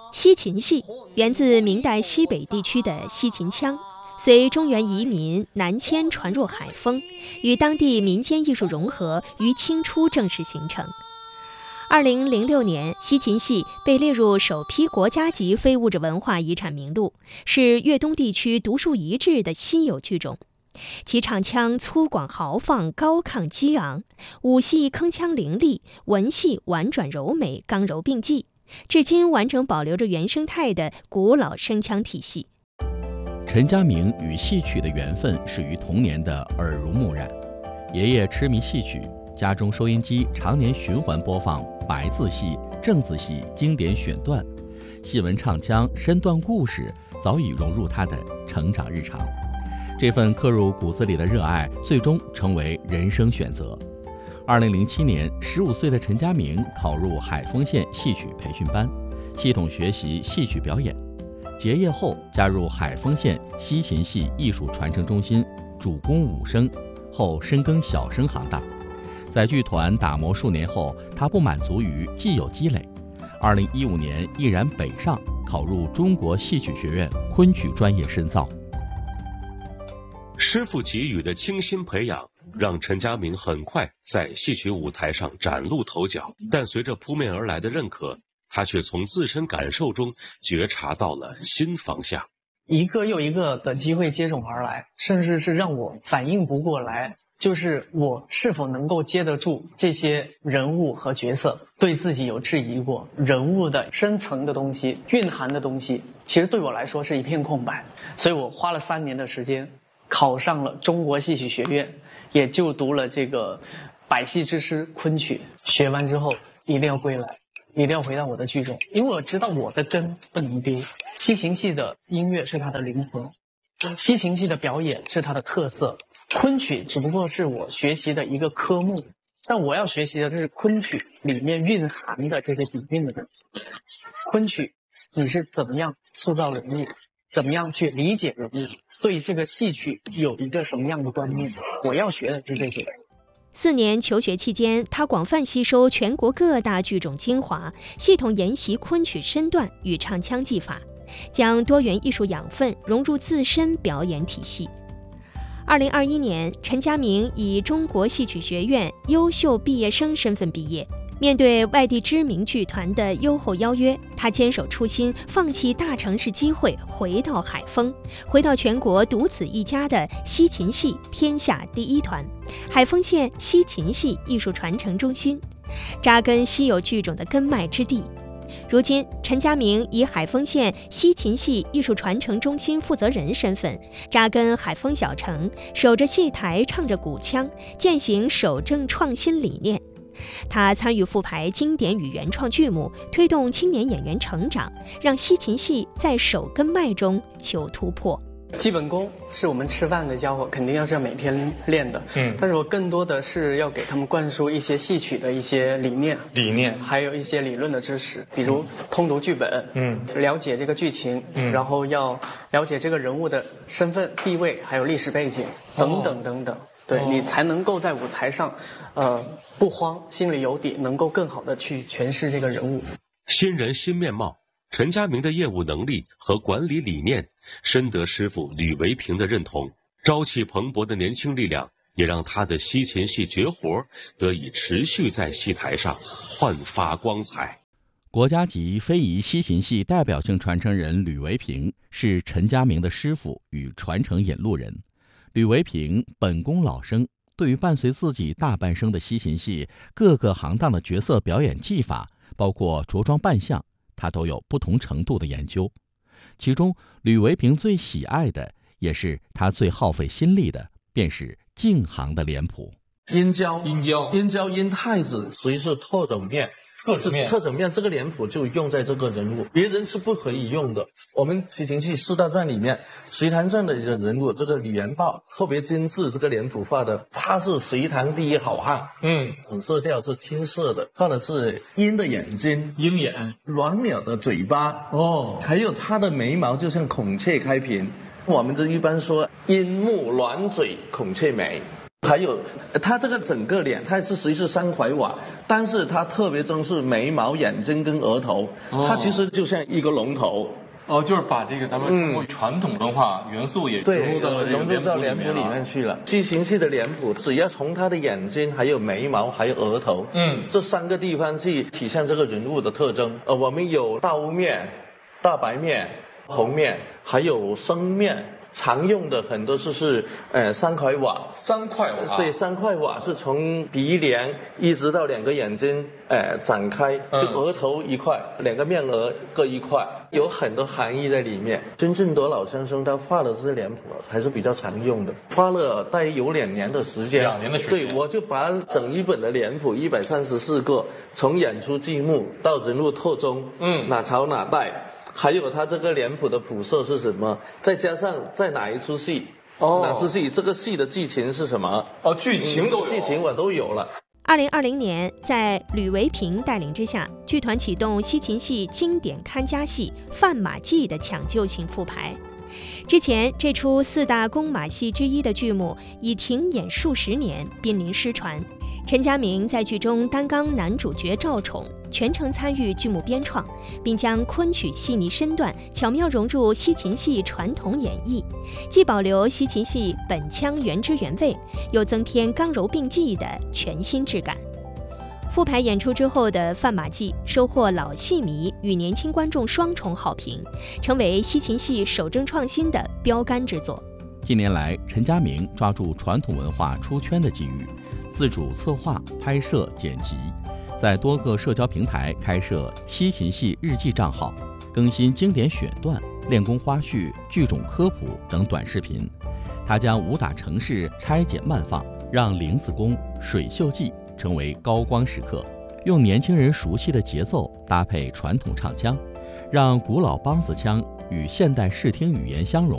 西秦戏源自明代西北地区的西秦腔，随中原移民南迁传入海丰，与当地民间艺术融合，于清初正式形成。2006年，西秦戏被列入首批国家级非物质文化遗产名录，是粤东地区独树一帜的稀有剧种。其唱腔粗犷豪放，高亢激昂；武戏铿锵凌厉，文戏婉转柔美，刚柔并济。至今完整保留着原生态的古老声腔体系。 陈家明与戏曲的缘分始于童年的耳濡目染，爷爷痴迷戏曲，家中收音机常年循环播放白字戏、正字戏经典选段，戏文唱腔、身段故事早已融入他的成长日常。这份刻入骨子里的热爱，最终成为人生选择。2007年，15岁的陈家明考入海丰县戏曲培训班，系统学习戏曲表演。结业后，加入海丰县西秦戏艺术传承中心，主攻武生，后深耕小生行当。在剧团打磨数年后，他不满足于既有积累，2015年毅然北上，考入中国戏曲学院昆曲专业深造。 师傅给予的倾心培养，让陈家明很快在戏曲舞台上崭露头角。但随着扑面而来的认可，他却从自身感受中觉察到了新方向。 一个又一个的机会接踵而来，甚至是让我反应不过来，就是我是否能够接得住这些人物和角色。对自己有质疑过，人物的深层的东西、蕴含的东西，其实对我来说是一片空白。所以我花了3年的时间，考上了中国戏曲学院，也就读了这个百戏之师昆曲。学完之后一定要归来，一定要回到我的剧中，因为我知道我的根不能丢。西秦戏的音乐是它的灵魂，西秦戏的表演是它的特色，昆曲只不过是我学习的一个科目，但我要学习的是昆曲里面蕴含的这个底蕴的东西。昆曲你是怎么样塑造人物，怎么样去理解人物，对这个戏曲有一个什么样的观念，我要学的是这个。 4年求学期间，他广泛吸收全国各大剧种精华，系统研习昆曲身段与唱腔技法，将多元艺术养分融入自身表演体系。2021年，陈家明以中国戏曲学院优秀毕业生身份毕业。面对外地知名剧团的优厚邀约，他坚守初心，放弃大城市机会，回到海丰，回到全国独此一家的西秦戏天下第一团——海丰县西秦戏艺术传承中心，扎根稀有剧种的根脉之地。如今，陈家明以海丰县西秦戏艺术传承中心负责人身份，扎根海丰小城，守着戏台，唱着古腔，践行守正创新理念。他参与复排经典与原创剧目，推动青年演员成长，让西秦戏在守根脉中求突破。 基本功是我们吃饭的家伙，肯定要是要每天练的。但是我更多的是要给他们灌输一些戏曲的一些理念，还有一些理论的知识，比如通读剧本，了解这个剧情，然后要了解这个人物的身份地位，还有历史背景等等等等。对，你才能够在舞台上不慌，心里有底，能够更好的去诠释这个人物。 新人新面貌，陈家明的业务能力和管理理念深得师傅吕维平的认同，朝气蓬勃的年轻力量也让他的西秦戏绝活得以持续在戏台上焕发光彩。 国家级非遗西秦戏代表性传承人吕维平是陈家明的师傅与传承引路人。吕维平本宫老生，对于伴随自己大半生的西秦戏各个行当的角色表演技法，包括着装扮相，他都有不同程度的研究。其中吕维平最喜爱的，也是他最耗费心力的，便是净行的脸谱。 阴交阴太子属于是特整面，这个脸谱就用在这个人物，别人是不可以用的。我们西秦戏4大传里面，隋唐传的一个人物，这个李元豹特别精致，这个脸谱画的，他是隋唐第一好汉。紫色调是青色的，画的是鹰的眼睛，鹰眼，鸾鸟的嘴巴，还有他的眉毛就像孔雀开屏。我们这一般说鹰目鸾嘴孔雀眉。 还有他这个整个脸，它是实际是3块瓦，但是它特别重视眉毛、眼睛跟额头，它其实就像一个龙头。 就是把这个咱们中国传统文化元素也融入到脸谱里面去了。西秦戏的脸谱，只要从他的眼睛、还有眉毛、还有额头，这3个地方去体现这个人物的特征。我们有大乌面、大白面、红面，还有生面。常用的很多就是3块瓦 ，3块瓦， 所以3块瓦是从鼻梁一直到2个眼睛展开，就额头1块，2个面额各1块，有很多含义在里面。孙振铎老先生他画的这些脸谱还是比较常用的，花了大约有2年的时间。 2年的时间。 对，我就把整一本的脸谱134个，从演出剧目到人物特征，哪朝哪代。还有他这个脸谱的谱色是什么？再加上在哪一出戏，哪出戏，这个戏的剧情是什么？ 剧情都有， 剧情我都有了。 2020年，在吕维平带领之下，剧团启动西秦戏经典看家戏《范马记》的抢救性复排。之前，这出4大公马戏之一的剧目已停演数十年，濒临失传。陈家明在剧中担纲男主角赵宠，全程参与剧目编创，并将昆曲细腻身段巧妙融入西秦戏传统演绎，既保留西秦戏本腔原汁原味，又增添刚柔并济的全新质感。复排演出之后的《范马记》收获老戏迷与年轻观众双重好评，成为西秦戏守正创新的标杆之作。 近年来，陈家明抓住传统文化出圈的机遇，自主策划、拍摄、剪辑，在多个社交平台开设西秦戏日记账号，更新经典选段、练功花絮、剧种科普等短视频。他将武打程式拆解慢放，让林子功、水袖记成为高光时刻，用年轻人熟悉的节奏搭配传统唱腔，让古老梆子腔与现代视听语言相融，